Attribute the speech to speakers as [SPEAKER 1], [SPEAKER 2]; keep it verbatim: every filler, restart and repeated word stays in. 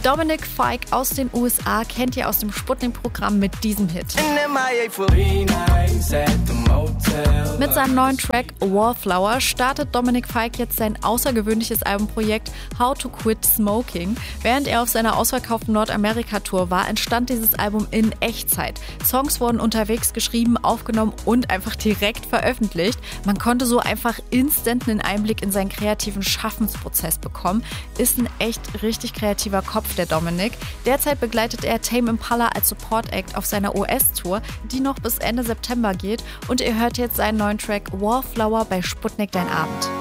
[SPEAKER 1] Dominic Fike aus den U S A kennt ihr aus dem Sputnik-Programm mit diesem Hit. Mit seinem neuen Track Wallflower startet Dominic Fike jetzt sein außergewöhnliches Albumprojekt How to Quit Smoking. Während er auf seiner ausverkauften Nordamerika-Tour war, entstand dieses Album in Echtzeit. Songs wurden unterwegs geschrieben, aufgenommen und einfach direkt veröffentlicht. Man konnte so einfach instant einen Einblick in seinen kreativen Schaffensprozess bekommen. Ist ein echt richtig kreativer Kopf, der Dominic. Derzeit begleitet er Tame Impala als Support-Act auf seiner U S-Tour, die noch bis Ende September geht. Und ihr hört jetzt seinen neuen Track Wallflower bei Sputnik Dein Abend.